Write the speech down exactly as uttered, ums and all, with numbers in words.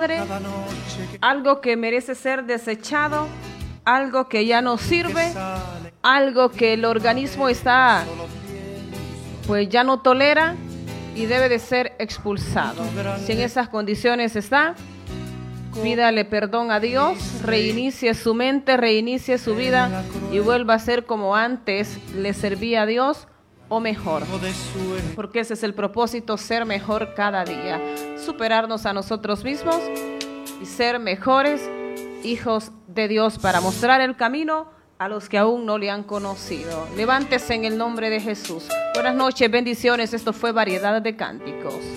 podre, algo que merece ser desechado, algo que ya no sirve, algo que el organismo está, pues ya no tolera y debe de ser expulsado. Si en esas condiciones está, pídale perdón a Dios, reinicie su mente, reinicie su vida y vuelva a ser como antes le servía a Dios o mejor. Porque ese es el propósito, ser mejor cada día, superarnos a nosotros mismos y ser mejores hijos de Dios para mostrar el camino a los que aún no le han conocido. Levántese en el nombre de Jesús. Buenas noches, bendiciones. Esto fue Variedad de Cánticos.